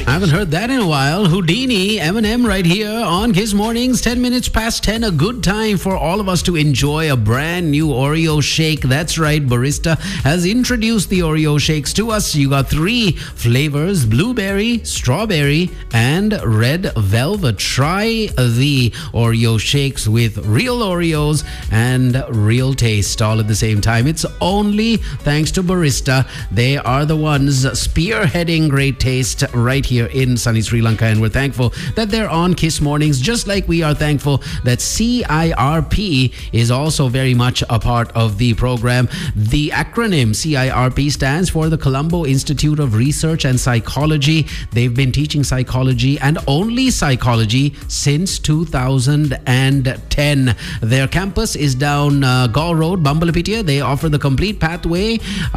I haven't heard that in a while. Houdini, Eminem right here on Kiss Mornings. 10 minutes past 10. A good time for all of us to enjoy a brand new Oreo shake. That's right. Barista has introduced the Oreo shakes to us. You got 3 flavors: blueberry, strawberry, and red velvet. Try the Oreo shakes with real Oreos and real taste all at the same time. It's only thanks to Barista. They are the ones spearheading great taste right here in sunny Sri Lanka, and we're thankful that they're on Kiss Mornings, just like we are thankful that CIRP is also very much a part of the program. The acronym CIRP stands for the Colombo Institute of Research and Psychology. They've been teaching psychology and only psychology since 2010. Their campus is down Gaul Road, Bambalapitia. They offer the complete pathway.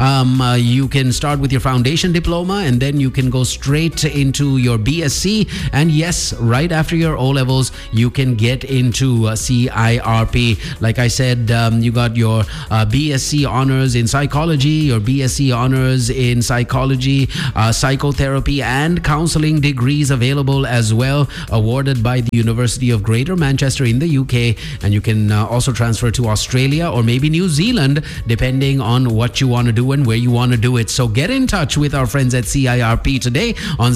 You can start with your foundation diploma, and then you can go straight into your BSc, and yes, right after your O-levels you can get into CIRP. Like I said, you got your BSc honors in psychology, your BSc honors in psychology, psychotherapy and counseling degrees available as well, awarded by the University of Greater Manchester in the UK, and you can also transfer to Australia or maybe New Zealand depending on what you want to do and where you want to do it. So get in touch with our friends at CIRP today on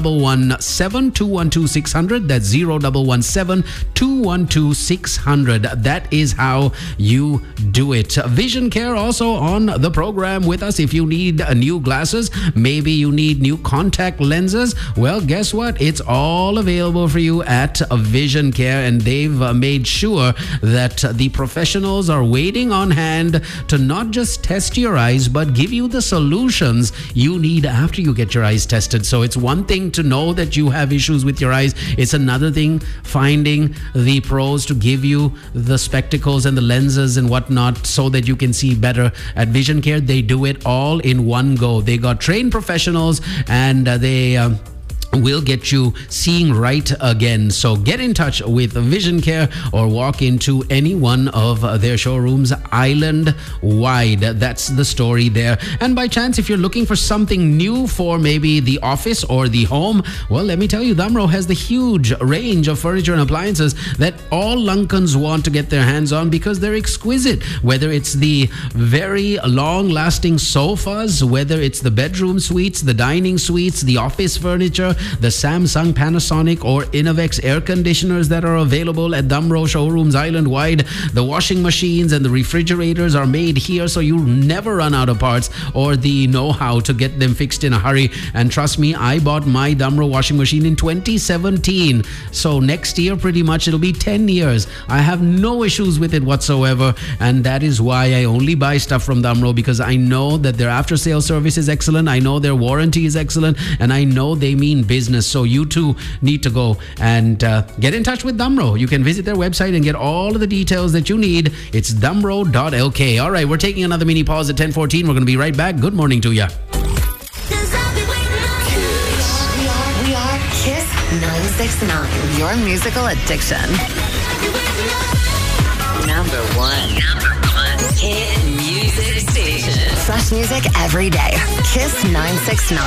0117 212 600. That's 0117 212 600. That is how you do it. Vision Care also on the program with us. If you need new glasses, maybe you need new contact lenses, well, guess what? It's all available for you at Vision Care, and they've made sure that the professionals are waiting on hand to not just test your eyes, but give you the solutions you need after you get your eyes tested. So it's one thing to know that you have issues with your eyes. It's another thing finding the pros to give you the spectacles and the lenses and whatnot so that you can see better. At Vision Care, they do it all in one go. They got trained professionals, and they will get you seeing right again. So get in touch with Vision Care or walk into any one of their showrooms island wide. That's the story there. And by chance, if you're looking for something new for maybe the office or the home, well, let me tell you, Damro has the huge range of furniture and appliances that all Lankans want to get their hands on because they're exquisite. Whether it's the very long-lasting sofas, whether it's the bedroom suites, the dining suites, the office furniture, the Samsung, Panasonic or Innovex air conditioners that are available at Damro showrooms island wide. The washing machines and the refrigerators are made here, so you never run out of parts or the know-how to get them fixed in a hurry. And trust me, I bought my Damro washing machine in 2017, so next year pretty much it'll be 10 years. I have no issues with it whatsoever, and that is why I only buy stuff from Damro, because I know that their after-sale service is excellent, I know their warranty is excellent, and I know they mean business. So you too need to go and get in touch with Damro. You can visit their website and get all of the details that you need. It's damro.lk. All right, we're taking another mini pause at 10:14. We're going to be right back. Good morning to you. We are Kiss 969, your musical addiction. Number one hit music station. Fresh music every day. Kiss 969.